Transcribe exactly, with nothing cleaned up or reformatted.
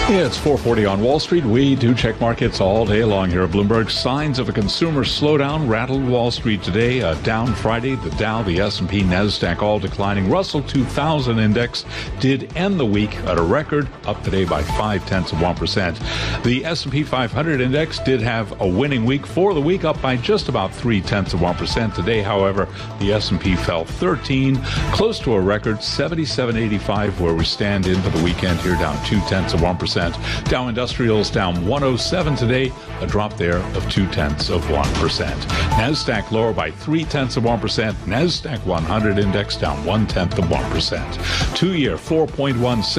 It's four forty on Wall Street. We do check markets all day long here at Bloomberg. Signs of a consumer slowdown rattled Wall Street today. Uh, down Friday, the Dow, the S and P, NASDAQ all declining. Russell two thousand index did end the week at a record, up today by five-tenths of one percent. The S and P five hundred index did have a winning week for the week, up by just about three-tenths of one percent. Today, however, the S and P fell thirteen, close to a record, seventy-seven eighty-five, where we stand into the weekend here, down two-tenths of one percent. Dow Industrials down one oh seven today, a drop there of two-tenths of one percent. NASDAQ lower by three-tenths of one percent. NASDAQ one hundred index down one-tenth of one percent. Two-year four point one six.